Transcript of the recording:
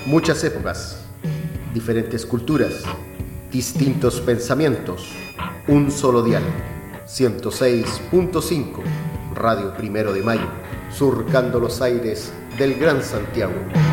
Muchas épocas, diferentes culturas, distintos pensamientos, un solo dial. 106.5, Radio Primero de Mayo, surcando los aires del Gran Santiago.